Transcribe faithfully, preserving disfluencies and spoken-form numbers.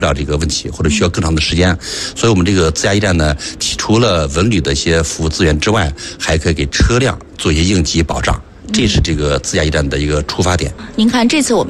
了这个问题，或者需要更长的时间，所以我们这个自驾驿站呢，除了文旅的一些服务资源之外，还可以给车辆做一些应急保障，这是这个自驾驿站的一个出发点。 您看这次我们